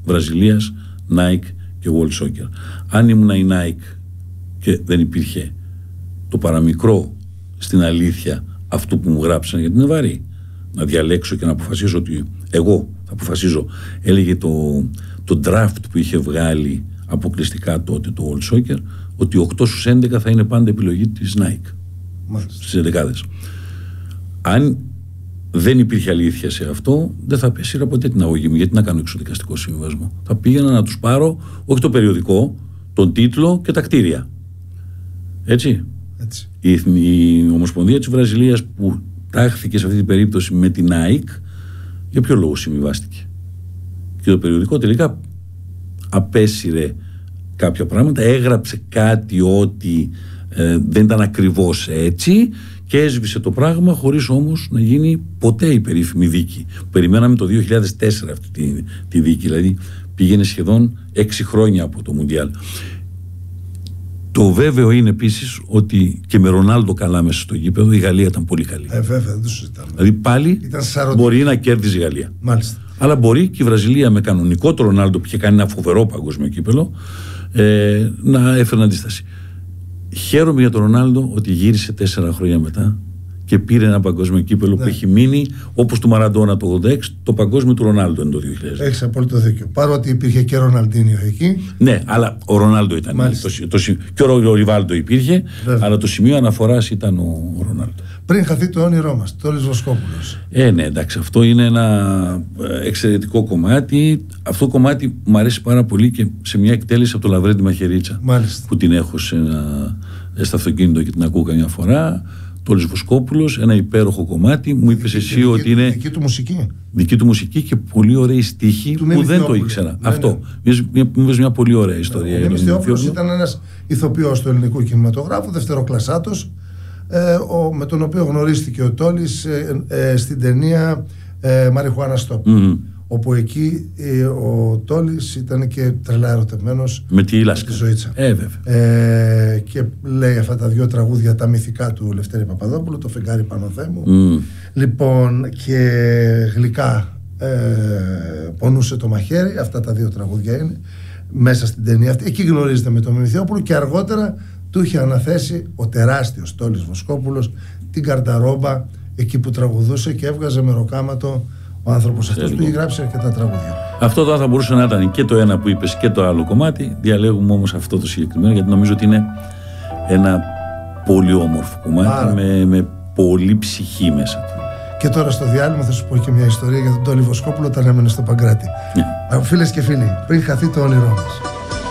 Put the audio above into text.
Βραζιλίας, Nike και World Soccer. Αν ήμουν η Nike και δεν υπήρχε το παραμικρό στην αλήθεια αυτού που μου γράψαν, γιατί είναι βαρύ να διαλέξω και να αποφασίσω ότι εγώ θα αποφασίζω. Έλεγε το draft που είχε βγάλει αποκλειστικά τότε το World Soccer, ότι 8 στους 11 θα είναι πάντα επιλογή της Nike. Στις 11. Αν δεν υπήρχε αλήθεια σε αυτό, δεν θα πέσυρα ποτέ την αγωγή μου. Γιατί να κάνω εξοδικαστικό συμβιβασμό? Θα πήγαινα να τους πάρω, όχι το περιοδικό, τον τίτλο και τα κτίρια. Έτσι. Η Ομοσπονδία της Βραζιλίας που τάχθηκε σε αυτή την περίπτωση με την Nike, για ποιο λόγο συμβιβάστηκε? Και το περιοδικό τελικά απέσυρε κάποια πράγματα, έγραψε κάτι ότι δεν ήταν ακριβώς έτσι και έσβησε το πράγμα, χωρίς όμως να γίνει ποτέ η περίφημη δίκη. Περιμέναμε το 2004 αυτή τη δίκη, δηλαδή πήγαινε σχεδόν 6 χρόνια από το Μουντιάλ. Το βέβαιο είναι επίσης ότι και με Ρονάλντο καλά μέσα στο γήπεδο η Γαλλία ήταν πολύ καλή. Βέβαια, δεν το συζητάμε. Δηλαδή πάλι μπορεί να κέρδιζε η Γαλλία. Μάλιστα. Αλλά μπορεί και η Βραζιλία με κανονικό το Ρονάλντο που είχε κάνει ένα φοβερό παγκόσμιο κύπελο να έφερε αντίσταση. Χαίρομαι για τον Ρονάλντο ότι γύρισε 4 χρόνια μετά και πήρε ένα παγκόσμιο κύπελο που έχει μείνει, όπως του Μαραντόνα το 86, το παγκόσμιο του Ρονάλντο είναι το 2000. Έχεις απόλυτο δίκιο. Παρότι υπήρχε και Ροναλντίνιο εκεί. Ναι, αλλά ο Ρονάλντο ήταν. Και ο Ριβάλντο υπήρχε, αλλά το σημείο αναφοράς ήταν ο Ρονάλντο. Πριν χαθεί το όνειρό μας, Τόλης Βοσκόπουλος. Ναι, εντάξει, αυτό είναι ένα εξαιρετικό κομμάτι. Αυτό το κομμάτι μου αρέσει πάρα πολύ και σε μια εκτέλεση από το Λαβρέντι Μαχαιρίτσα. Μάλιστα. Που την έχω στο αυτοκίνητο και την ακούω καμιά φορά. Τόλης Βοσκόπουλος, ένα υπέροχο κομμάτι. Μου είπες εσύ ότι είναι δική του μουσική. Δική του μουσική και πολύ ωραία στίχη που δεν το ήξερα. Ναι, αυτό. Μου είπες μια πολύ ωραία ιστορία. Ο Μιμηθιόπουλος ήταν ένας ηθοποιός του ελληνικού κινηματογράφου, δευτεροκλασσάτος, με τον οποίο γνωρίστηκε ο Τόλης στην ταινία Μαριχουάνα Στόπ. Όπου εκεί ο Τόλης ήταν και τρελά ερωτευμένος με τη Λάσκα. Ζωήτσα. Και λέει αυτά τα 2 τραγούδια, τα μυθικά του Λευτέρη Παπαδόπουλου, το Φεγγάρι Πανωθέμου. Λοιπόν, και γλυκά πονούσε το μαχαίρι. Αυτά τα 2 τραγούδια είναι μέσα στην ταινία αυτή. Εκεί γνωρίζεται με τον Μιμηθιόπουλο και αργότερα του είχε αναθέσει ο τεράστιος Τόλης Βοσκόπουλος την καρταρόμπα εκεί που τραγουδούσε και έβγαζε μεροκάματο ο άνθρωπος αυτός που είχε γράψει αρκετά τραγούδια. Αυτό τώρα θα μπορούσε να ήταν και το ένα που είπες και το άλλο κομμάτι. Διαλέγουμε όμως αυτό το συγκεκριμένο γιατί νομίζω ότι είναι ένα πολύ όμορφο κομμάτι με πολύ ψυχή μέσα του. Και τώρα στο διάλειμμα θα σου πω και μια ιστορία για τον Τόλη Βοσκόπουλο όταν έμενε στο Παγκράτη. Φίλες και φίλοι, πριν χαθεί το όνειρό μας.